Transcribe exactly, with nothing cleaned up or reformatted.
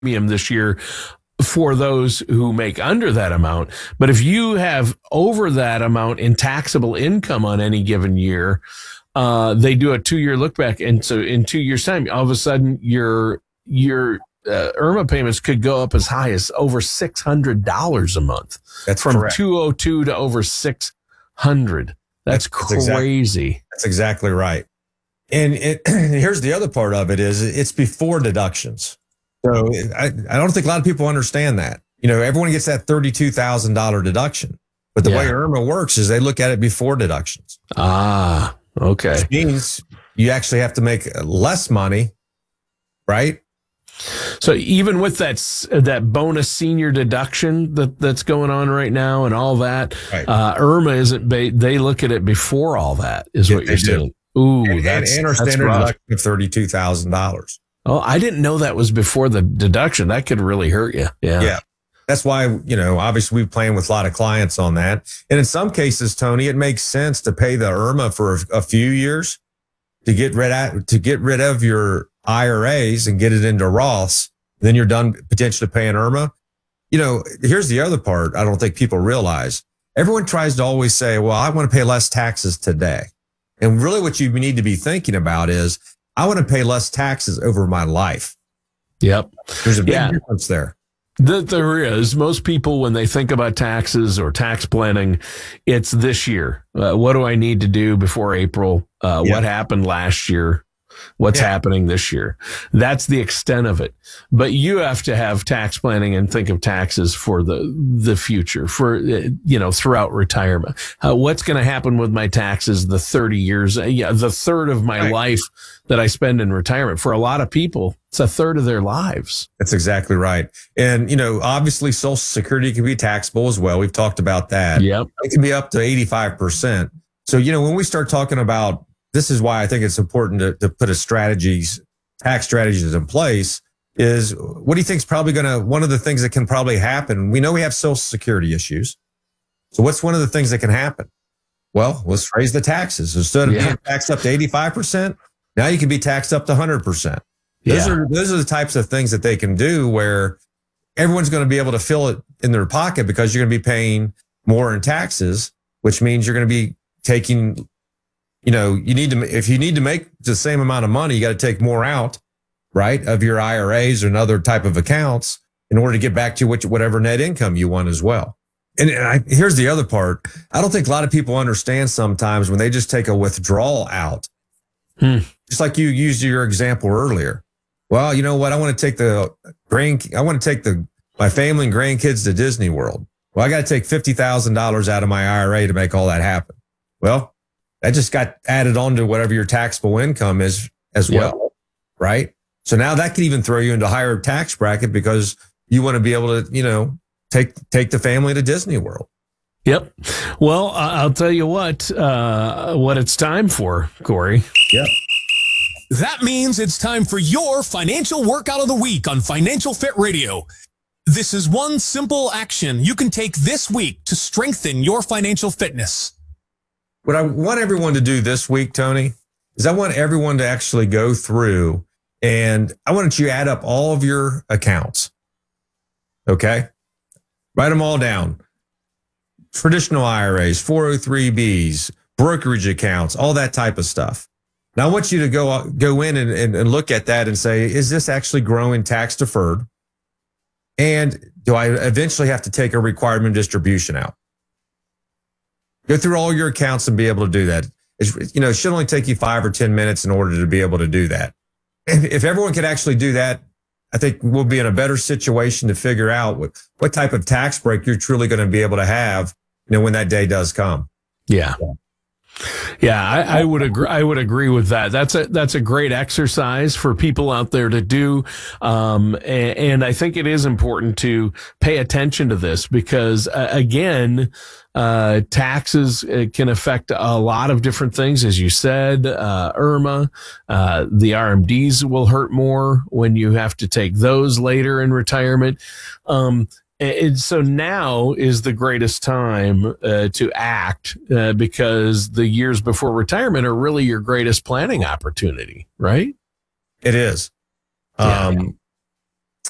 premium this year for those who make under that amount. But if you have over that amount in taxable income on any given year, uh, they do a two-year look back. And so in two years' time, all of a sudden your, your, uh, IRMAA payments could go up as high as over six hundred dollars a month. That's from correct. two oh two to over six hundred. That's, that's crazy. Exactly, that's exactly right. And it, here's the other part of it is it's before deductions. So I, I don't think a lot of people understand that. You know, everyone gets that thirty-two thousand dollars deduction, but the yeah. way IRMAA works is they look at it before deductions. Ah, okay. Which means you actually have to make less money, right? So even with that that bonus senior deduction that, that's going on right now and all that, right. uh, IRMAA isn't. They look at it before all that. Is yeah, what you're saying? Ooh, and, that's and our that's standard rough. deduction of thirty-two thousand dollars. Oh, I didn't know that was before the deduction. That could really hurt you. Yeah, yeah. That's why, you know, obviously we plan with a lot of clients on that, and in some cases, Tony, it makes sense to pay the IRMAA for a, a few years to get rid of to get rid of your I R As and get it into Roths. Then you're done potentially paying IRMAA. You know, here's the other part I don't think people realize. Everyone tries to always say, well, I want to pay less taxes today. And really what you need to be thinking about is, I want to pay less taxes over my life. Yep. There's a big yeah. difference there. That there is. Most people, when they think about taxes or tax planning, it's this year. Uh, what do I need to do before April? Uh, yep. What happened last year? What's yeah. happening this year? That's the extent of it. But you have to have tax planning and think of taxes for the the future, for, you know, throughout retirement. Uh, what's going to happen with my taxes the thirty years, uh, yeah, the third of my right. life that I spend in retirement? For a lot of people, it's a third of their lives. That's exactly right. And, you know, obviously Social Security can be taxable as well. We've talked about that. Yep. It can be up to eighty-five percent. So, you know, when we start talking about, this is why I think it's important to, to put a strategies, tax strategies in place, is what do you think is probably going to, one of the things that can probably happen? We know we have Social Security issues. So what's one of the things that can happen? Well, let's raise the taxes. Instead of yeah. being taxed up to eighty-five percent, now you can be taxed up to one hundred percent. Those yeah. are, those are the types of things that they can do where everyone's going to be able to fill it in their pocket because you're going to be paying more in taxes, which means you're going to be taking, you know, you need to, if you need to make the same amount of money, you got to take more out, right, of your I R As or another type of accounts in order to get back to which, whatever net income you want as well. And I, here's the other part. I don't think a lot of people understand sometimes when they just take a withdrawal out, hmm. just like you used your example earlier. Well, you know what? I want to take the grand, I want to take the, my family and grandkids to Disney World. Well, I got to take fifty thousand dollars out of my I R A to make all that happen. Well, that just got added on to whatever your taxable income is as well, yep. right? So now that could even throw you into a higher tax bracket because you want to be able to, you know, take take the family to Disney World. Yep. Well, I'll tell you what, uh, what it's time for, Corey. Yep. That means it's time for your financial workout of the week on Financial Fit Radio. This is one simple action you can take this week to strengthen your financial fitness. What I want everyone to do this week, Tony, is I want everyone to actually go through and I want you to add up all of your accounts. Okay? Write them all down. Traditional I R As, four oh three Bs, brokerage accounts, all that type of stuff. Now, I want you to go, go in and, and, and look at that and say, is this actually growing tax deferred? And do I eventually have to take a requirement distribution out? Go through all your accounts and be able to do that. It's, you know, it should only take you five or ten minutes in order to be able to do that. If, if everyone could actually do that, I think we'll be in a better situation to figure out what, what type of tax break you're truly going to be able to have, you know, when that day does come. Yeah. Yeah, I, I would agree. I would agree with that. That's a that's a great exercise for people out there to do, um, and, and I think it is important to pay attention to this because, uh, again, uh, taxes uh, can affect a lot of different things, as you said. Uh, IRMAA, uh, the R M Ds will hurt more when you have to take those later in retirement. Um, And so now is the greatest time uh, to act uh, because the years before retirement are really your greatest planning opportunity, right? It is. Yeah. Um,